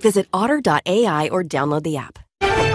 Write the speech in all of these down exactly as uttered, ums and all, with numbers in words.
Visit otter dot A I or download the app.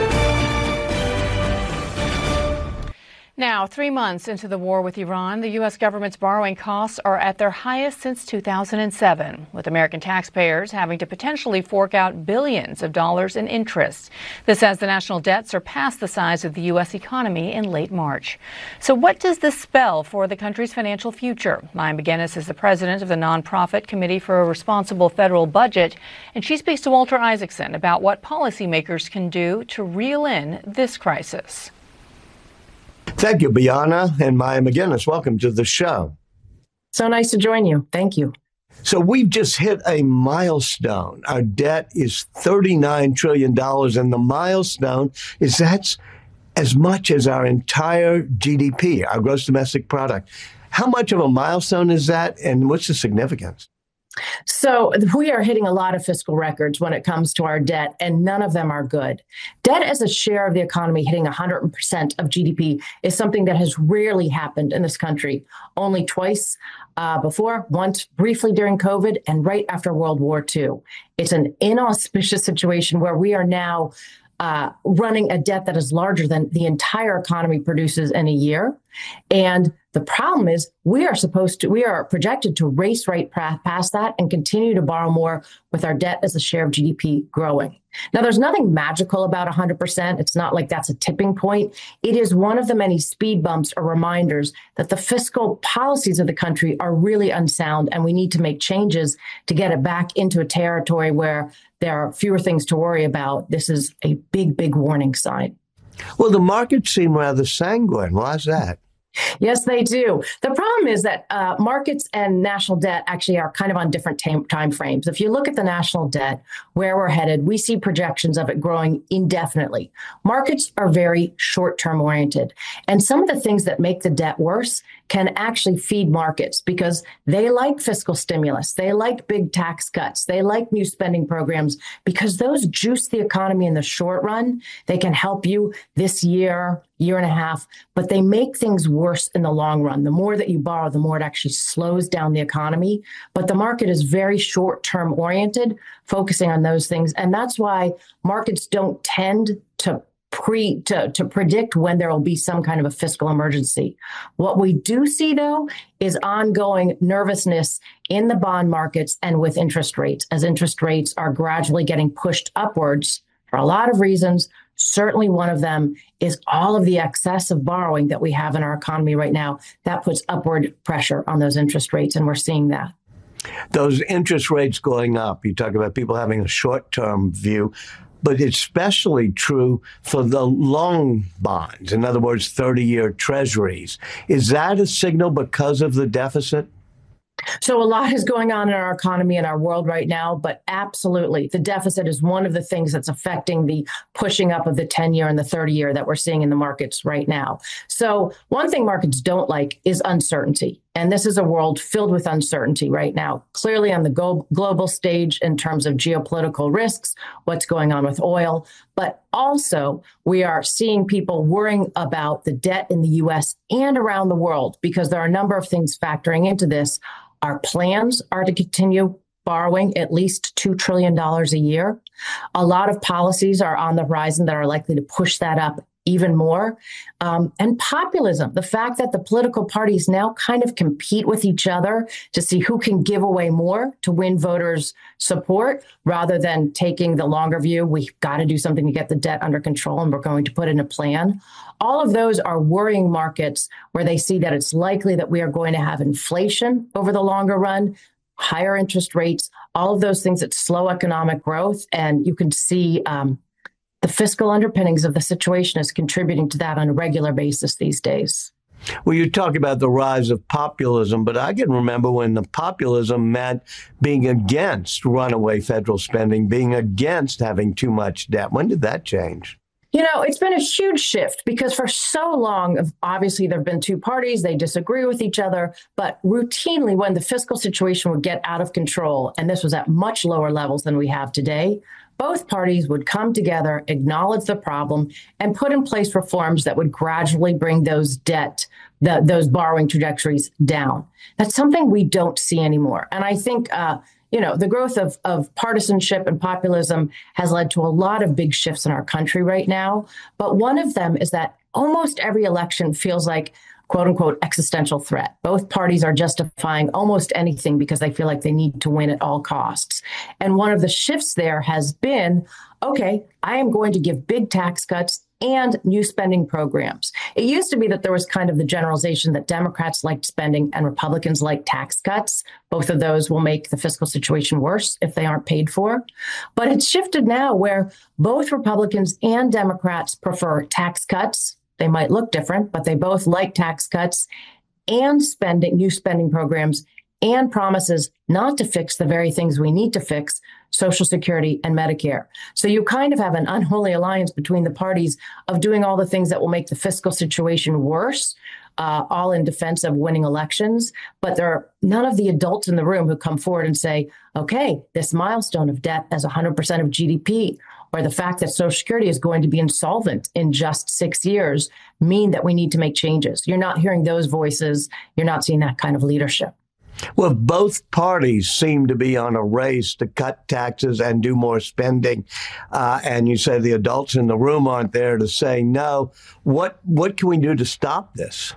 Now, three months into the war with Iran, the U S government's borrowing costs are at their highest since two thousand seven, with American taxpayers having to potentially fork out billions of dollars in interest. This as the national debt surpassed the size of the U S economy in late March. So what does this spell for the country's financial future? Maya McGinnis is the president of the nonprofit Committee for a Responsible Federal Budget, and she speaks to Walter Isaacson about what policymakers can do to reel in this crisis. Thank you, Bianna and Maya McGinnis. Welcome to the show. So nice to join you. Thank you. So we've just hit a milestone. Our debt is thirty-nine trillion dollars, and the milestone is that's as much as our entire G D P, our gross domestic product. How much of a milestone is that, and what's the significance? So we are hitting a lot of fiscal records when it comes to our debt, and none of them are good. Debt as a share of the economy hitting one hundred percent of G D P is something that has rarely happened in this country. Only twice uh, before, once briefly during COVID and right after World War Two. It's an inauspicious situation where we are now uh, running a debt that is larger than the entire economy produces in a year. And the problem is we are supposed to, we are projected to race right past that and continue to borrow more with our debt as a share of G D P growing. Now, there's nothing magical about one hundred percent. It's not like that's a tipping point. It is one of the many speed bumps or reminders that the fiscal policies of the country are really unsound, and we need to make changes to get it back into a territory where there are fewer things to worry about. This is a big, big warning sign. Well, the markets seem rather sanguine. Why is that? Yes, they do. The problem is that uh, markets and national debt actually are kind of on different time, time frames. If you look at the national debt, where we're headed, we see projections of it growing indefinitely. Markets are very short-term oriented. And some of the things that make the debt worse can actually feed markets because they like fiscal stimulus. They like big tax cuts. They like new spending programs because those juice the economy in the short run. They can help you this year, year and a half, but they make things worse in the long run. The more that you borrow, the more it actually slows down the economy. But the market is very short-term oriented, focusing on those things. And that's why markets don't tend to pre to, to predict when there will be some kind of a fiscal emergency. What we do see, though, is ongoing nervousness in the bond markets and with interest rates, as interest rates are gradually getting pushed upwards for a lot of reasons. Certainly one of them is all of the excess of borrowing that we have in our economy right now. That puts upward pressure on those interest rates, and we're seeing that. Those interest rates going up, you talk about people having a short-term view, but it's especially true for the long bonds, in other words, thirty-year treasuries. Is that a signal because of the deficit? So a lot is going on in our economy and our world right now, but absolutely, the deficit is one of the things that's affecting the pushing up of the ten-year and the thirty-year that we're seeing in the markets right now. So one thing markets don't like is uncertainty. And this is a world filled with uncertainty right now, clearly on the go- global stage in terms of geopolitical risks, what's going on with oil. But also, we are seeing people worrying about the debt in the U S and around the world because there are a number of things factoring into this. Our plans are to continue borrowing at least two trillion dollars a year. A lot of policies are on the horizon that are likely to push that up even more. Um, and populism, the fact that the political parties now kind of compete with each other to see who can give away more to win voters' support, rather than taking the longer view, we've got to do something to get the debt under control and we're going to put in a plan. All of those are worrying markets where they see that it's likely that we are going to have inflation over the longer run, higher interest rates, all of those things that slow economic growth. And you can see um, the fiscal underpinnings of the situation is contributing to that on a regular basis these days. Well, you talk about the rise of populism, but I can remember when the populism meant being against runaway federal spending, being against having too much debt. When did that change? You know, it's been a huge shift because for so long, obviously, there have been two parties. They disagree with each other. But routinely, when the fiscal situation would get out of control, and this was at much lower levels than we have today, both parties would come together, acknowledge the problem, and put in place reforms that would gradually bring those debt, the, those borrowing trajectories down. That's something we don't see anymore. And I think uh, you know, the growth of, of partisanship and populism has led to a lot of big shifts in our country right now. But one of them is that almost every election feels like, quote unquote, existential threat. Both parties are justifying almost anything because they feel like they need to win at all costs. And one of the shifts there has been, okay, I am going to give big tax cuts and new spending programs. It used to be that there was kind of the generalization that Democrats liked spending and Republicans liked tax cuts. Both of those will make the fiscal situation worse if they aren't paid for. But it's shifted now where both Republicans and Democrats prefer tax cuts. They might look different, but they both like tax cuts and spending, new spending programs, and promises not to fix the very things we need to fix, Social Security and Medicare. So you kind of have an unholy alliance between the parties of doing all the things that will make the fiscal situation worse, uh, all in defense of winning elections. But there are none of the adults in the room who come forward and say, okay, this milestone of debt as one hundred percent of G D P, or the fact that Social Security is going to be insolvent in just six years mean that we need to make changes. You're not hearing those voices. You're not seeing that kind of leadership. Well, both parties seem to be on a race to cut taxes and do more spending. Uh, and you say the adults in the room aren't there to say no. What what can we do to stop this?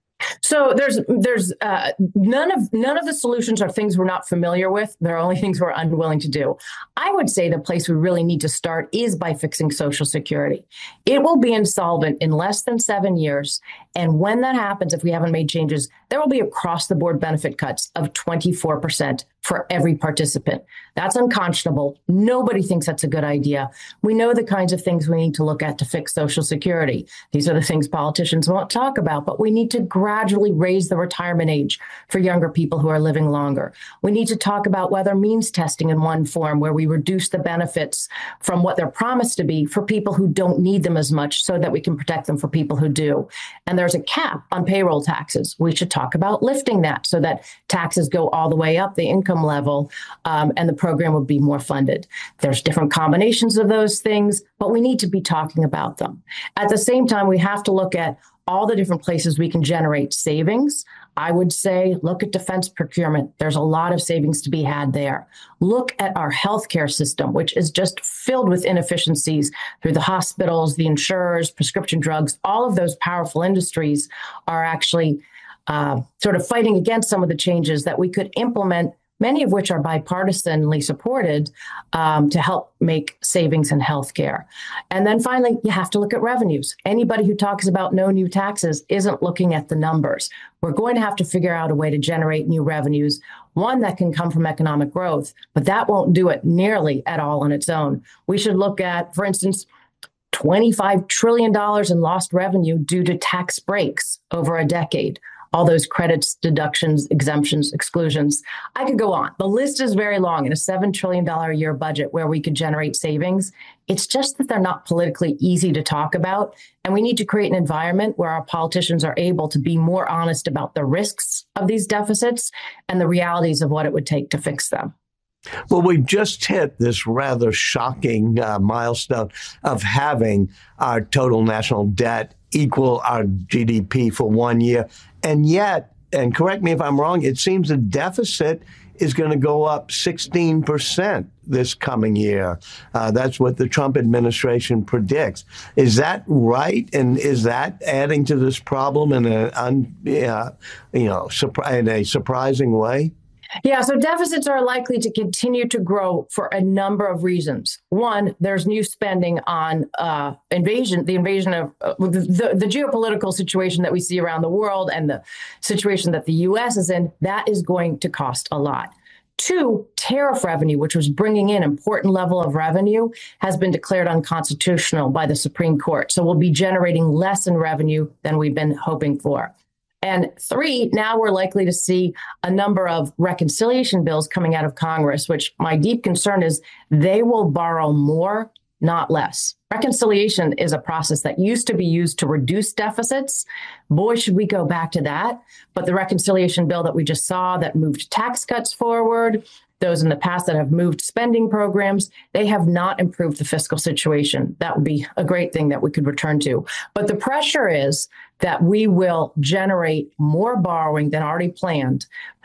So there's there's uh, none of none of the solutions are things we're not familiar with. They're only things we're unwilling to do. I would say the place we really need to start is by fixing Social Security. It will be insolvent in less than seven years. And when that happens, if we haven't made changes, there will be across the board benefit cuts of twenty-four percent for every participant. That's unconscionable. Nobody thinks that's a good idea. We know the kinds of things we need to look at to fix Social Security. These are the things politicians won't talk about, but we need to gradually raise the retirement age for younger people who are living longer. We need to talk about weather means testing in one form where we reduce the benefits from what they're promised to be for people who don't need them as much so that we can protect them for people who do. And there's a cap on payroll taxes. We should talk about lifting that so that taxes go all the way up the income level, um, and the program would be more funded. There's different combinations of those things, but we need to be talking about them. At the same time, we have to look at all the different places we can generate savings. I would say, look at defense procurement. There's a lot of savings to be had there. Look at our healthcare system, which is just filled with inefficiencies through the hospitals, the insurers, prescription drugs. All of those powerful industries are actually uh, sort of fighting against some of the changes that we could implement, many of which are bipartisanly supported, um, to help make savings in healthcare. And then finally, you have to look at revenues. Anybody who talks about no new taxes isn't looking at the numbers. We're going to have to figure out a way to generate new revenues, one that can come from economic growth, but that won't do it nearly at all on its own. We should look at, for instance, twenty-five trillion dollars in lost revenue due to tax breaks over a decade. All those credits, deductions, exemptions, exclusions. I could go on. The list is very long in a seven trillion dollars a year budget where we could generate savings. It's just that they're not politically easy to talk about. And we need to create an environment where our politicians are able to be more honest about the risks of these deficits and the realities of what it would take to fix them. Well, we've just hit this rather shocking uh, milestone of having our total national debt equal our G D P for one year. And yet, and correct me if I'm wrong, it seems the deficit is going to go up sixteen percent this coming year. Uh, that's what the Trump administration predicts. Is that right? And is that adding to this problem in a, un, uh, you know, surpri- in a surprising way? Yeah, so deficits are likely to continue to grow for a number of reasons. One, there's new spending on uh, invasion, the invasion of uh, the, the, the geopolitical situation that we see around the world and the situation that the U S is in. That is going to cost a lot. Two, tariff revenue, which was bringing in important level of revenue, has been declared unconstitutional by the Supreme Court. So we'll be generating less in revenue than we've been hoping for. And three, now we're likely to see a number of reconciliation bills coming out of Congress, which my deep concern is they will borrow more, not less. Reconciliation is a process that used to be used to reduce deficits. Boy, should we go back to that. But the reconciliation bill that we just saw that moved tax cuts forward, those in the past that have moved spending programs, they have not improved the fiscal situation. That would be a great thing that we could return to. But the pressure is that we will generate more borrowing than already planned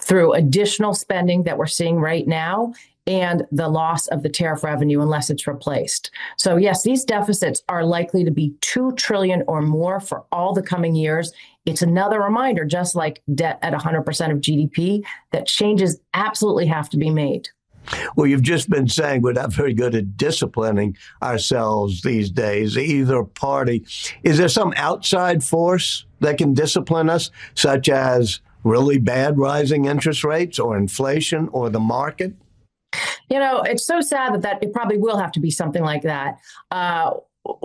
through additional spending that we're seeing right now and the loss of the tariff revenue unless it's replaced. So yes, these deficits are likely to be two trillion dollars or more for all the coming years. It's another reminder, just like debt at one hundred percent of G D P, that changes absolutely have to be made. Well, you've just been saying we're not very good at disciplining ourselves these days, either party. Is there some outside force that can discipline us, such as really bad rising interest rates or inflation or the market? You know, it's so sad that, that it probably will have to be something like that. Uh,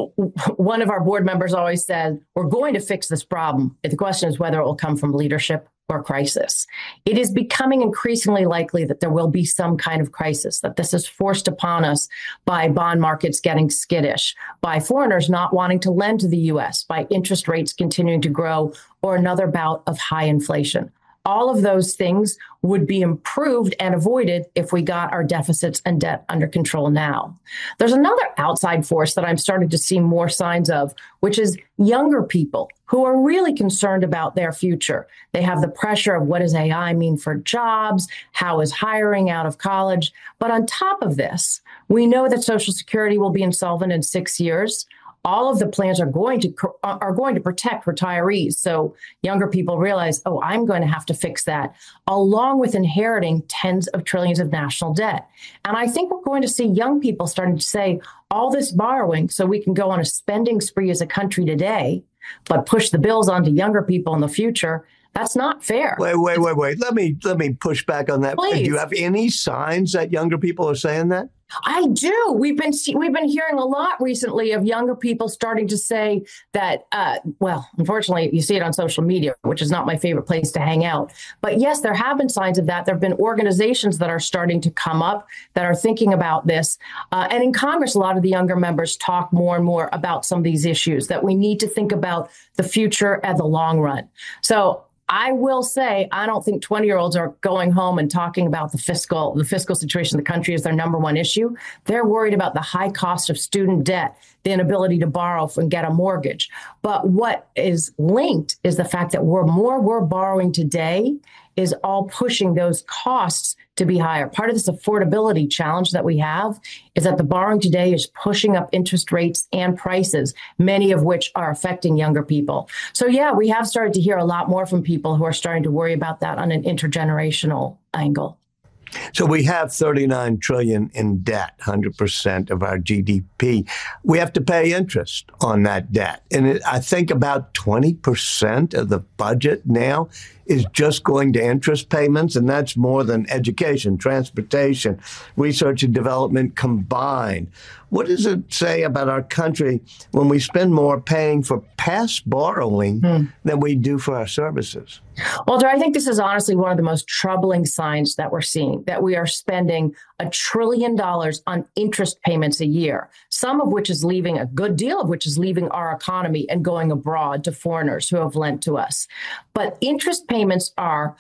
one of our board members always said, we're going to fix this problem. The question is whether it will come from leadership or crisis. It is becoming increasingly likely that there will be some kind of crisis, that this is forced upon us by bond markets getting skittish, by foreigners not wanting to lend to the U S, by interest rates continuing to grow, or another bout of high inflation. All of those things would be improved and avoided if we got our deficits and debt under control now. There's another outside force that I'm starting to see more signs of, which is younger people who are really concerned about their future. They have the pressure of what does A I mean for jobs? How is hiring out of college? But on top of this, we know that Social Security will be insolvent in six years. All of the plans are going to are going to protect retirees. So younger people realize, oh, I'm going to have to fix that, along with inheriting tens of trillions of national debt. And I think we're going to see young people starting to say all this borrowing so we can go on a spending spree as a country today, but push the bills onto younger people in the future. That's not fair. Wait, wait, wait, wait. Let me let me push back on that. Please. Do you have any signs that younger people are saying that? I do. We've been we've been hearing a lot recently of younger people starting to say that, uh, well, unfortunately, you see it on social media, which is not my favorite place to hang out. But yes, there have been signs of that. There have been organizations that are starting to come up that are thinking about this. Uh, and in Congress, a lot of the younger members talk more and more about some of these issues, that we need to think about the future and the long run. So I will say, I don't think twenty-year-olds are going home and talking about the fiscal the fiscal situation of the country as their number one issue. They're worried about the high cost of student debt, the inability to borrow and get a mortgage. But what is linked is the fact that we're more we're borrowing today is all pushing those costs to be higher. Part of this affordability challenge that we have is that the borrowing today is pushing up interest rates and prices, many of which are affecting younger people. So yeah, we have started to hear a lot more from people who are starting to worry about that on an intergenerational angle. So we have thirty-nine trillion dollars in debt, one hundred percent of our G D P. We have to pay interest on that debt. And it, I think about twenty percent of the budget now is just going to interest payments, and that's more than education, transportation, research and development combined. What does it say about our country when we spend more paying for past borrowing hmm. than we do for our services? Walter, I think this is honestly one of the most troubling signs that we're seeing, that we are spending a trillion dollars on interest payments a year, some of which is leaving, a good deal of which is leaving our economy and going abroad to foreigners who have lent to us. But interest payments are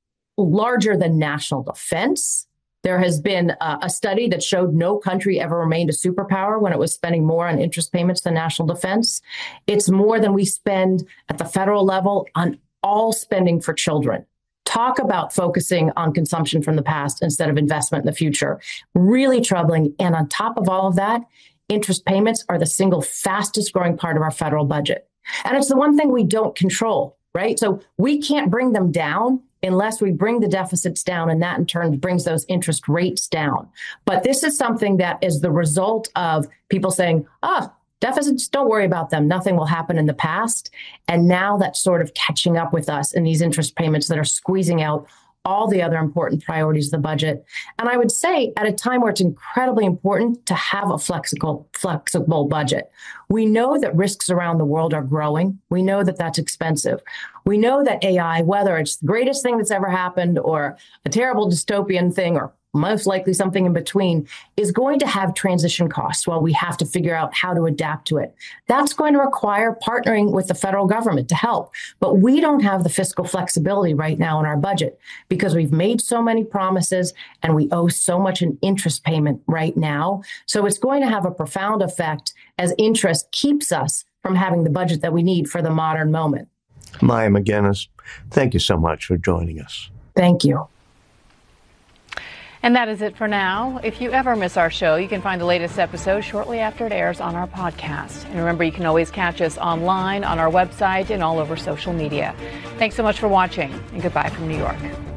larger than national defense. There has been a, a study that showed no country ever remained a superpower when it was spending more on interest payments than national defense. It's more than we spend at the federal level on all spending for children. Talk about focusing on consumption from the past instead of investment in the future. Really troubling. And on top of all of that, interest payments are the single fastest growing part of our federal budget. And it's the one thing we don't control, right? So we can't bring them down unless we bring the deficits down, and that in turn brings those interest rates down. But this is something that is the result of people saying, ah, deficits, don't worry about them. Nothing will happen in the past. And now that's sort of catching up with us in these interest payments that are squeezing out all the other important priorities of the budget. And I would say at a time where it's incredibly important to have a flexible, flexible budget. We know that risks around the world are growing. We know that that's expensive. We know that A I, whether it's the greatest thing that's ever happened or a terrible dystopian thing or most likely something in between, is going to have transition costs while we have to figure out how to adapt to it. That's going to require partnering with the federal government to help. But we don't have the fiscal flexibility right now in our budget because we've made so many promises and we owe so much in interest payment right now. So it's going to have a profound effect as interest keeps us from having the budget that we need for the modern moment. Maya McGinnis, thank you so much for joining us. Thank you. And that is it for now. If you ever miss our show, you can find the latest episode shortly after it airs on our podcast. And remember, you can always catch us online on our website and all over social media. Thanks so much for watching, and goodbye from New York.